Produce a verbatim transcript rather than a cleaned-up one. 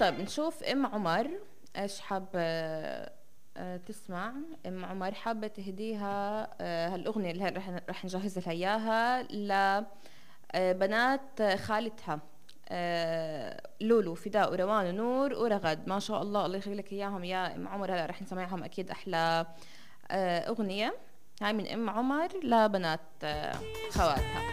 طيب نشوف ام عمر ايش حابة آه، تسمع. ام عمر حابة تهديها آه، هالأغنية اللي رح رح نجهز لها إياها لبنات خالتها آه، لولو، فداء، وروان، ونور، ورغد. ما شاء الله، الله يخلي لك إياهم يا ام عمر. هلا رح نسمعهم أكيد أحلى آه، أغنية. هاي من ام عمر لبنات آه، خواتها.